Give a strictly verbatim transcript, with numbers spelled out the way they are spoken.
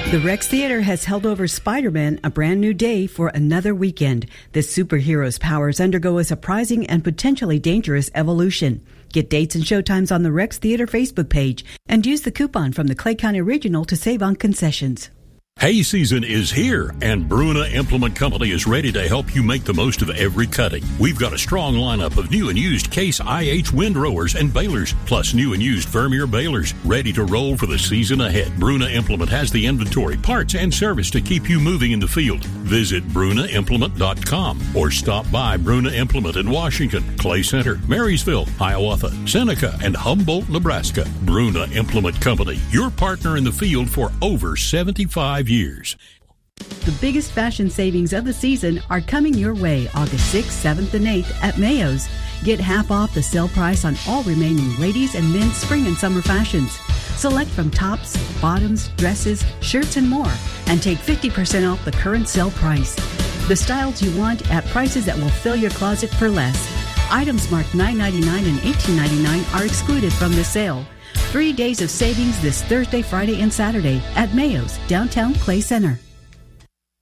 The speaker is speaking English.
The Rex Theater has held over Spider-Man A Brand New Day for another weekend. The superhero's powers undergo a surprising and potentially dangerous evolution. Get dates and showtimes on the Rex Theater Facebook page and use the coupon from the Clay County Regional to save on concessions. Hay season is here, and Bruna Implement Company is ready to help you make the most of every cutting. We've got a strong lineup of new and used Case I H windrowers and balers, plus new and used Vermeer balers, ready to roll for the season ahead. Bruna Implement has the inventory, parts, and service to keep you moving in the field. Visit Bruna Implement dot com or stop by Bruna Implement in Washington, Clay Center, Marysville, Hiawatha, Seneca, and Humboldt, Nebraska. Bruna Implement Company, your partner in the field for over seventy-five years. The biggest fashion savings of the season are coming your way August sixth, seventh, and eighth at Mayo's. Get half off the sale price on all remaining ladies and men's spring and summer fashions. Select from tops, bottoms, dresses, shirts, and more, and take fifty percent off the current sale price. The styles you want at prices that will fill your closet for less. Items marked nine ninety-nine and eighteen ninety-nine are excluded from this sale. Three days of savings this Thursday, Friday, and Saturday at Mayo's, downtown Clay Center.